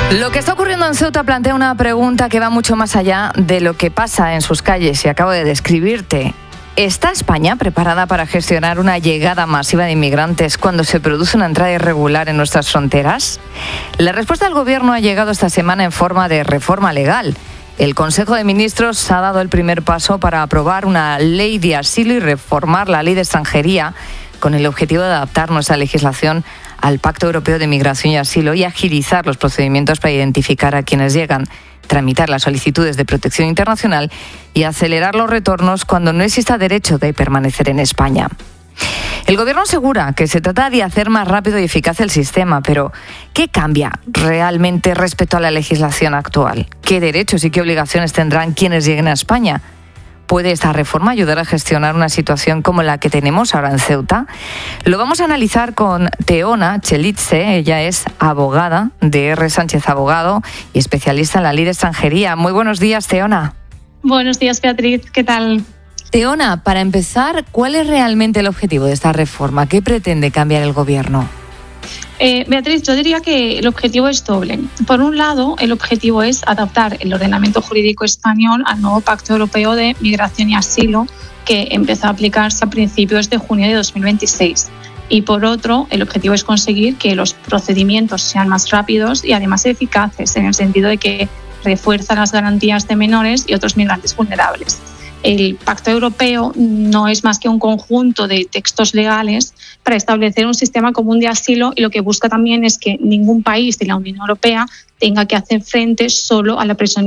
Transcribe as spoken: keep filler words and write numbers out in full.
Lo que está ocurriendo en Ceuta plantea una pregunta que va mucho más allá de lo que pasa en sus calles y acabo de describirte. ¿Está España preparada para gestionar una llegada masiva de inmigrantes cuando se produce una entrada irregular en nuestras fronteras? La respuesta del Gobierno ha llegado esta semana en forma de reforma legal. El Consejo de Ministros ha dado el primer paso para aprobar una ley de asilo y reformar la ley de extranjería con el objetivo de adaptar nuestra legislación al Pacto Europeo de Migración y Asilo y agilizar los procedimientos para identificar a quienes llegan, tramitar las solicitudes de protección internacional y acelerar los retornos cuando no exista derecho de permanecer en España. El Gobierno asegura que se trata de hacer más rápido y eficaz el sistema, pero ¿qué cambia realmente respecto a la legislación actual? ¿Qué derechos y qué obligaciones tendrán quienes lleguen a España? ¿Puede esta reforma ayudar a gestionar una situación como la que tenemos ahora en Ceuta? Lo vamos a analizar con Teona Chelitze. Ella es abogada de R. Sánchez Abogado y especialista en la ley de extranjería. Muy buenos días, Teona. Buenos días, Beatriz. ¿Qué tal? Teona, para empezar, ¿cuál es realmente el objetivo de esta reforma? ¿Qué pretende cambiar el Gobierno? Eh, Beatriz, yo diría que el objetivo es doble. Por un lado, el objetivo es adaptar el ordenamiento jurídico español al nuevo Pacto Europeo de Migración y Asilo, que empezó a aplicarse a principios de junio de dos mil veintiséis. Y por otro, el objetivo es conseguir que los procedimientos sean más rápidos y además eficaces, en el sentido de que refuerzan las garantías de menores y otros migrantes vulnerables. El Pacto Europeo no es más que un conjunto de textos legales para establecer un sistema común de asilo y lo que busca también es que ningún país de la Unión Europea tenga que hacer frente solo a la presión